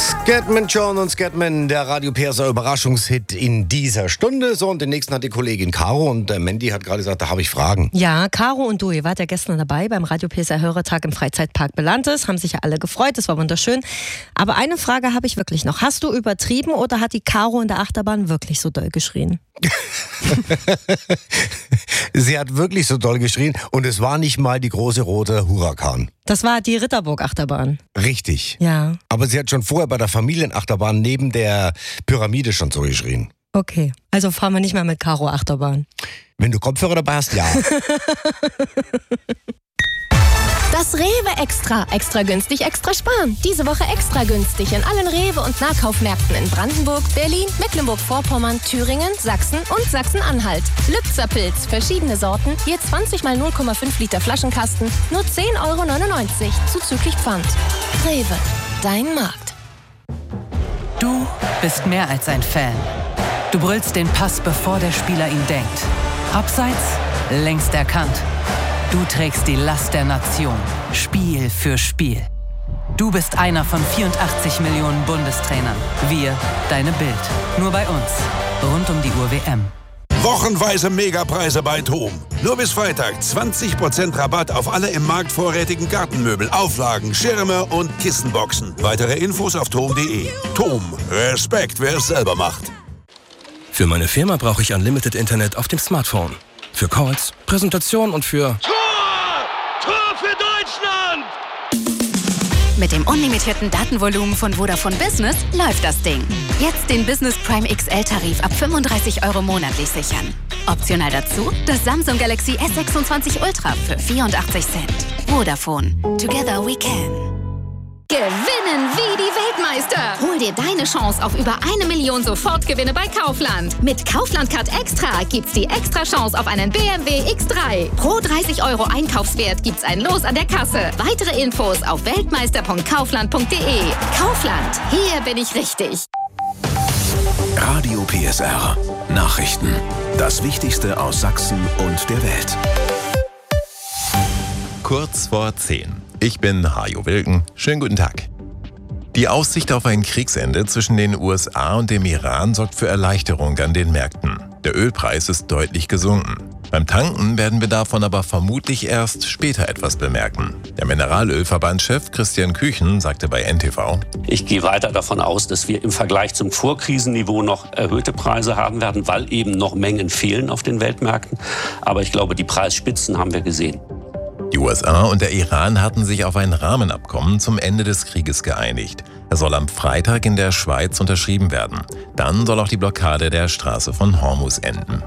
Scatman John und Scatman, der Radio PSR Überraschungshit in dieser Stunde. So, und den nächsten hat die Kollegin Caro und Mandy hat gerade gesagt, da habe ich Fragen. Ja, Caro und du, ihr wart ja gestern dabei beim Radio PSR Hörertag im Freizeitpark Belantes, haben sich ja alle gefreut, das war wunderschön. Aber eine Frage habe ich wirklich noch. Hast du übertrieben oder hat die Caro in der Achterbahn wirklich so doll geschrien? Sie hat wirklich so doll geschrien und es war nicht mal die große rote Huracan. Das war die Ritterburg-Achterbahn. Richtig. Ja. Aber sie hat schon vorher bei der Familienachterbahn neben der Pyramide schon so geschrien. Okay, also fahren wir nicht mehr mit Caro Achterbahn. Wenn du Kopfhörer dabei hast, ja. Das Rewe Extra. Extra günstig, extra sparen. Diese Woche extra günstig in allen Rewe- und Nahkaufmärkten in Brandenburg, Berlin, Mecklenburg-Vorpommern, Thüringen, Sachsen und Sachsen-Anhalt. Lübzer Pilz, verschiedene Sorten, je 20 mal 0,5 Liter Flaschenkasten, nur 10,99 € zuzüglich Pfand. Rewe, dein Markt. Du bist mehr als ein Fan. Du brüllst den Pass, bevor der Spieler ihn denkt. Abseits, längst erkannt. Du trägst die Last der Nation, Spiel für Spiel. Du bist einer von 84 Millionen Bundestrainern. Wir, deine Bild. Nur bei uns. Rund um die Uhr WM. Wochenweise Megapreise bei TOM. Nur bis Freitag 20% Rabatt auf alle im Markt vorrätigen Gartenmöbel, Auflagen, Schirme und Kissenboxen. Weitere Infos auf tom.de. TOM. Respekt, wer es selber macht. Für meine Firma brauche ich Unlimited Internet auf dem Smartphone. Für Calls, Präsentationen und für... Tor für Deutschland! Mit dem unlimitierten Datenvolumen von Vodafone Business läuft das Ding. Jetzt den Business Prime XL-Tarif ab 35 € monatlich sichern. Optional dazu das Samsung Galaxy S26 Ultra für 84 Cent. Vodafone. Together we can. Gewinnen wie die Weltmeister. Hol dir deine Chance auf über 1 Million Sofortgewinne bei Kaufland. Mit Kaufland Card Extra gibt's die extra Chance auf einen BMW X3. Pro 30 € Einkaufswert gibt's ein Los an der Kasse. Weitere Infos auf weltmeister.kaufland.de. Kaufland, hier bin ich richtig. Radio PSR. Nachrichten. Das Wichtigste aus Sachsen und der Welt. Kurz vor 10. Ich bin Hajo Wilken. Schönen guten Tag. Die Aussicht auf ein Kriegsende zwischen den USA und dem Iran sorgt für Erleichterung an den Märkten. Der Ölpreis ist deutlich gesunken. Beim Tanken werden wir davon aber vermutlich erst später etwas bemerken. Der Mineralölverbandschef Christian Küchen sagte bei NTV: Ich gehe weiter davon aus, dass wir im Vergleich zum Vorkrisenniveau noch erhöhte Preise haben werden, weil eben noch Mengen fehlen auf den Weltmärkten. Aber ich glaube, die Preisspitzen haben wir gesehen. Die USA und der Iran hatten sich auf ein Rahmenabkommen zum Ende des Krieges geeinigt. Er soll am Freitag in der Schweiz unterschrieben werden. Dann soll auch die Blockade der Straße von Hormuz enden.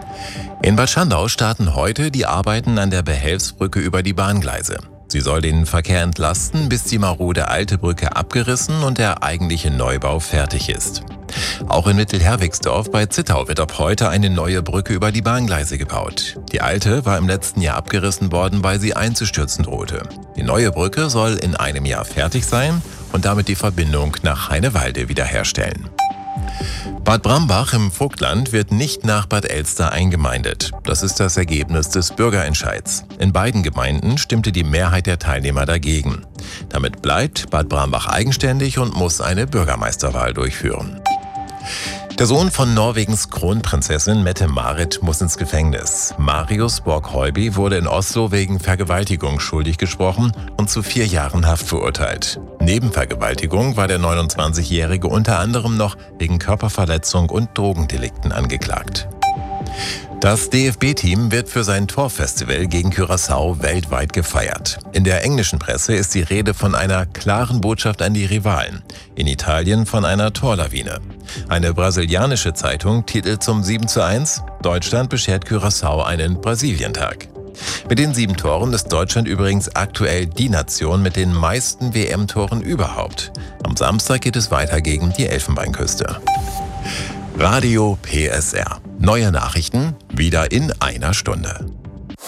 In Bad Schandau starten heute die Arbeiten an der Behelfsbrücke über die Bahngleise. Sie soll den Verkehr entlasten, bis die marode alte Brücke abgerissen und der eigentliche Neubau fertig ist. Auch in Mittelherwigsdorf bei Zittau wird ab heute eine neue Brücke über die Bahngleise gebaut. Die alte war im letzten Jahr abgerissen worden, weil sie einzustürzen drohte. Die neue Brücke soll in einem Jahr fertig sein und damit die Verbindung nach Heinewalde wiederherstellen. Bad Brambach im Vogtland wird nicht nach Bad Elster eingemeindet. Das ist das Ergebnis des Bürgerentscheids. In beiden Gemeinden stimmte die Mehrheit der Teilnehmer dagegen. Damit bleibt Bad Brambach eigenständig und muss eine Bürgermeisterwahl durchführen. Der Sohn von Norwegens Kronprinzessin Mette-Marit muss ins Gefängnis. Marius Borg-Heuby wurde in Oslo wegen Vergewaltigung schuldig gesprochen und zu 4 Jahren Haft verurteilt. Neben Vergewaltigung war der 29-Jährige unter anderem noch wegen Körperverletzung und Drogendelikten angeklagt. Das DFB-Team wird für sein Torfestival gegen Curaçao weltweit gefeiert. In der englischen Presse ist die Rede von einer klaren Botschaft an die Rivalen. In Italien von einer Torlawine. Eine brasilianische Zeitung titelt zum 7:1: Deutschland beschert Curaçao einen Brasilientag. Mit den 7 Toren ist Deutschland übrigens aktuell die Nation mit den meisten WM-Toren überhaupt. Am Samstag geht es weiter gegen die Elfenbeinküste. Radio PSR. Neue Nachrichten wieder in einer Stunde.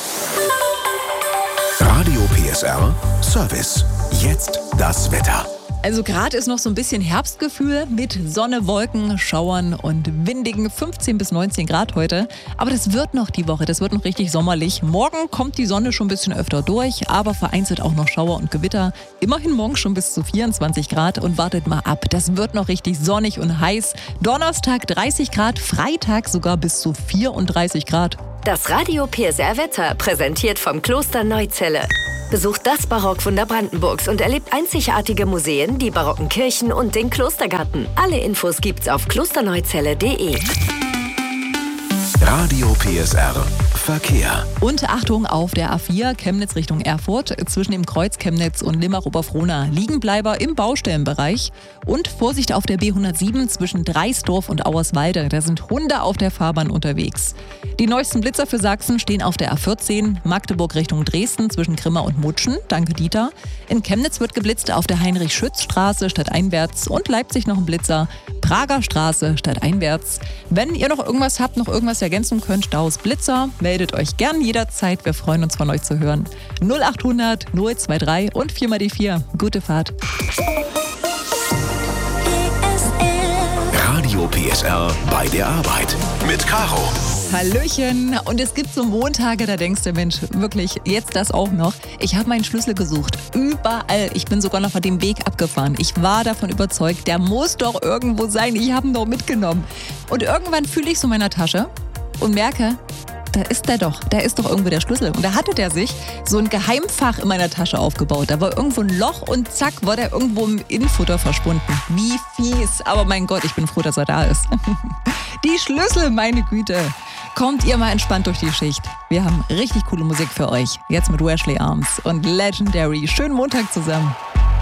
Radio PSR Service. Jetzt das Wetter. Also gerade ist noch so ein bisschen Herbstgefühl mit Sonne, Wolken, Schauern und windigen 15 bis 19 Grad heute. Aber das wird noch die Woche, das wird noch richtig sommerlich. Morgen kommt die Sonne schon ein bisschen öfter durch, aber vereinzelt auch noch Schauer und Gewitter. Immerhin morgen schon bis zu 24 Grad und wartet mal ab. Das wird noch richtig sonnig und heiß. Donnerstag 30 Grad, Freitag sogar bis zu 34 Grad. Das Radio PSR Wetter präsentiert vom Kloster Neuzelle. Besucht das Barockwunder Brandenburgs und erlebt einzigartige Museen, die barocken Kirchen und den Klostergarten. Alle Infos gibt's auf klosterneuzelle.de. Radio PSR Verkehr. Und Achtung auf der A4 Chemnitz Richtung Erfurt. Zwischen dem Kreuz Chemnitz und Limmer-Oberfrohna Liegenbleiber im Baustellenbereich. Und Vorsicht auf der B107 zwischen Dreisdorf und Auerswalde. Da sind Hunde auf der Fahrbahn unterwegs. Die neuesten Blitzer für Sachsen stehen auf der A14 Magdeburg Richtung Dresden zwischen Grimma und Mutschen. Danke, Dieter. In Chemnitz wird geblitzt auf der Heinrich-Schütz-Straße stadteinwärts und Leipzig noch ein Blitzer. Prager Straße stadteinwärts. Wenn ihr noch irgendwas habt, noch irgendwas ergänzen könnt, Staus, Blitzer, meldet euch gern jederzeit. Wir freuen uns, von euch zu hören. 0800 023 und 4x4. Gute Fahrt. Radio PSR bei der Arbeit mit Caro. Hallöchen. Und es gibt so Montage, da denkst du, Mensch, wirklich, jetzt das auch noch. Ich habe meinen Schlüssel gesucht. Überall. Ich bin sogar noch von dem Weg abgefahren. Ich war davon überzeugt, der muss doch irgendwo sein. Ich habe ihn doch mitgenommen. Und irgendwann fühle ich so in meiner Tasche und merke, da ist der doch. Da ist doch irgendwo der Schlüssel. Und da hatte der sich so ein Geheimfach in meiner Tasche aufgebaut. Da war irgendwo ein Loch und zack, war der irgendwo im Innenfutter verschwunden. Wie fies. Aber mein Gott, ich bin froh, dass er da ist. Die Schlüssel, meine Güte. Kommt ihr mal entspannt durch die Schicht. Wir haben richtig coole Musik für euch. Jetzt mit Ashley Arms und Legendary. Schönen Montag zusammen.